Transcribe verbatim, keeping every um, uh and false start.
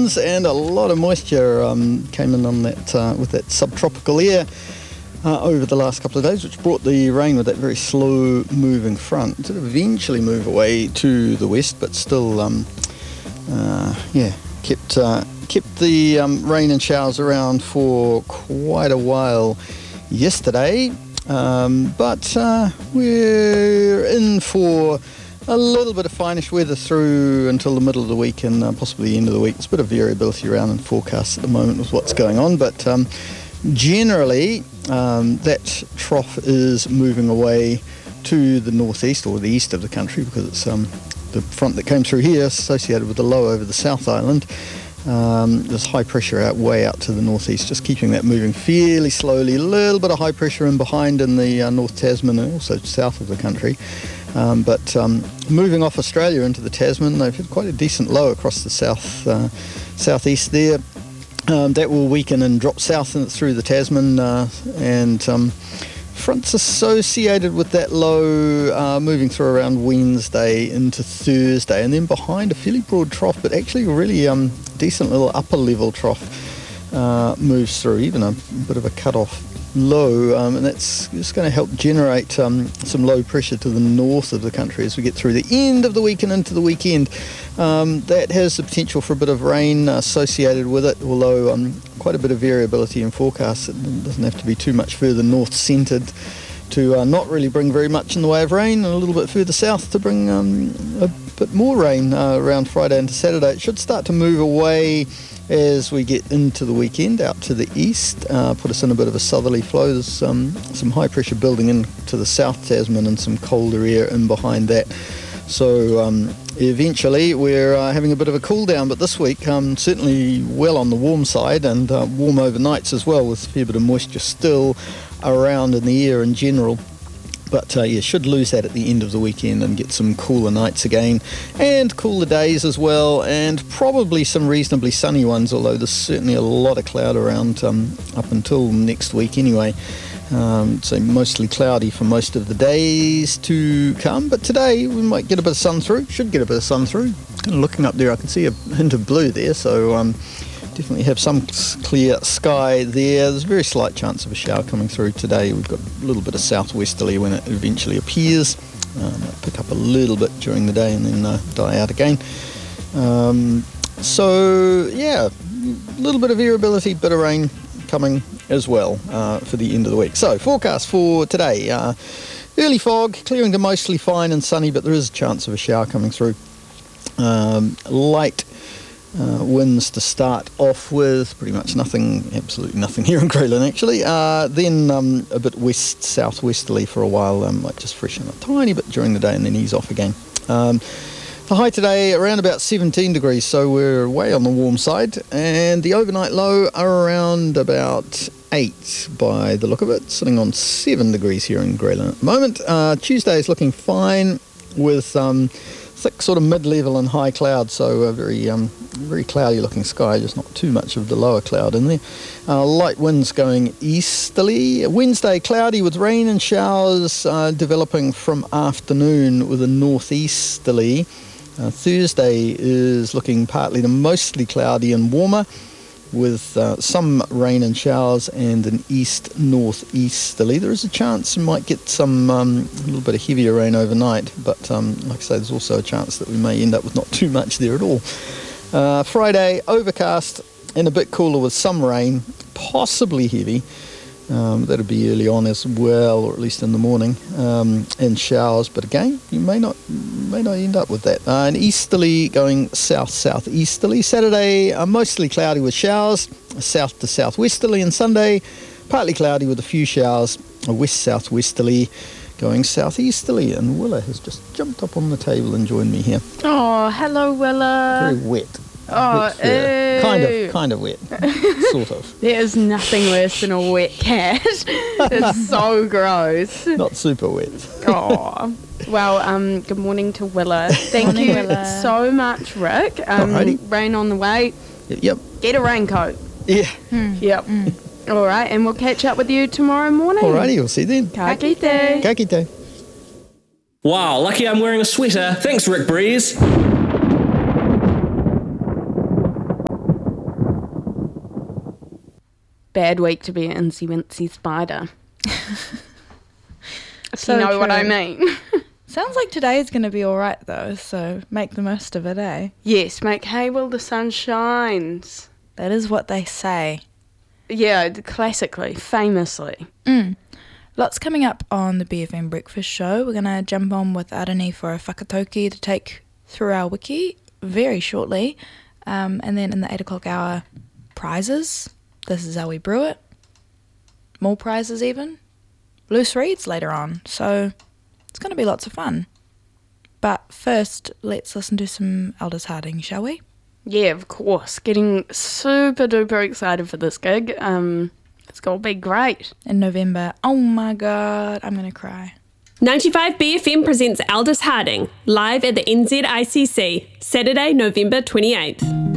winds and a lot of moisture um, came in on that uh, with that subtropical air uh, over the last couple of days, which brought the rain with that very slow moving front. It did eventually move away to the west, but still, um, uh, yeah, kept uh, kept the um, rain and showers around for quite a while yesterday. Um, but uh, we're in for a little bit of finish weather through until the middle of the week and uh, possibly the end of the week. There's a bit of variability around in forecasts at the moment with what's going on, but um, generally um, that trough is moving away to the northeast or the east of the country, because it's um, the front that came through here associated with the low over the South Island. Um, there's high pressure out way out to the northeast, just keeping that moving fairly slowly. A little bit of high pressure in behind in the uh, North Tasman and also south of the country. Um, but um, moving off Australia into the Tasman, they've had quite a decent low across the south uh, southeast there. Um, that will weaken and drop south and through the Tasman, uh, and um, fronts associated with that low uh, moving through around Wednesday into Thursday, and then behind a fairly broad trough, but actually a really um, decent little upper level trough uh, moves through, even a bit of a cut-off low, um, and that's just going to help generate um, some low pressure to the north of the country as we get through the end of the week and into the weekend. Um, that has the potential for a bit of rain associated with it, although um, quite a bit of variability in forecasts. It doesn't have to be too much further north centred to uh, not really bring very much in the way of rain, and a little bit further south to bring um, a bit more rain uh, around Friday into Saturday. It should start to move away as we get into the weekend out to the east, uh, put us in a bit of a southerly flow. There's um, some high pressure building into the South Tasman and some colder air in behind that. So um, eventually we're uh, having a bit of a cool down, but this week um, certainly well on the warm side, and uh, warm overnights as well, with a fair bit of moisture still around in the air in general. But uh, yeah, should lose that at the end of the weekend and get some cooler nights again, and cooler days as well, and probably some reasonably sunny ones, although there's certainly a lot of cloud around um, up until next week anyway. Um, so mostly cloudy for most of the days to come, but today we might get a bit of sun through, should get a bit of sun through. Kind of looking up there, I can see a hint of blue there, so um, definitely have some clear sky there. There's a very slight chance of a shower coming through today. We've got a little bit of southwesterly when it eventually appears. Um, might pick up a little bit during the day and then uh, die out again. Um, so yeah, a little bit of variability, bit of rain coming as well uh, for the end of the week. So forecast for today, uh, early fog, clearing to mostly fine and sunny, but there is a chance of a shower coming through. Um, light Uh, winds to start off with, pretty much nothing, absolutely nothing here in Grayling actually. Uh, then um, a bit west, southwesterly for a while, um, might just freshen a tiny bit during the day and then ease off again. Um, the high today around about seventeen degrees, so we're way on the warm side, and the overnight low are around about eight by the look of it, sitting on seven degrees here in Grayling at the moment. Uh, Tuesday is looking fine with um, thick sort of mid-level and high cloud, so a very um, very cloudy looking sky, just not too much of the lower cloud in there. Uh, light winds going easterly. Wednesday cloudy with rain and showers uh, developing from afternoon with a northeasterly. Uh, Thursday is looking partly to mostly cloudy and warmer, with uh, some rain and showers and an east-northeasterly. There is a chance you might get some um, a little bit of heavier rain overnight, but um, like I say, there's also a chance that we may end up with not too much there at all. Uh, Friday, overcast and a bit cooler with some rain, possibly heavy. Um, that'll be early on as well, or at least in the morning, um, and showers. But again, you may not may not end up with that. Uh, an easterly going south-southeasterly. Saturday, uh, mostly cloudy with showers, south to southwesterly, and Sunday, partly cloudy with a few showers, a west-southwesterly going southeasterly. And Willa has just jumped up on the table and joined me here. Oh, hello, Willa. Very wet. Oh, wet fur. Kind of, kind of wet, sort of. There is nothing worse than a wet cat. It's so gross. Not super wet. Oh, well, um, good morning to Willa. Thank Morning, you Willa. so much, Rick. Um, Alrighty. Rain on the way. Yep. Get a raincoat. Yeah. Hmm. Yep. Mm. All right, and we'll catch up with you tomorrow morning. Alrighty, we'll see you then. Ka kite. Ka kite. Wow, lucky I'm wearing a sweater. Thanks, Rick Breeze. bad week to be an Incy Wincy spider. If So you know what I true. mean. Sounds like today's going to be all right, though, so make the most of it, eh? Yes, make hay while the sun shines. That is what they say. Yeah, classically, famously. Mm. Lots coming up on the B F M Breakfast Show. We're going to jump on with Arani for a whakatoki to take through our wiki very shortly. Um, and then in the eight o'clock hour, prizes. This is how we brew it. More prizes even. Loose reads later on. So it's going to be lots of fun. But first, let's listen to some Aldous Harding, shall we? Yeah, of course. Getting super duper excited for this gig. Um, it's going to be great. In November. Oh my God, I'm going to cry. ninety-five B F M presents Aldous Harding, live at the N Z I C C, Saturday, November twenty-eighth.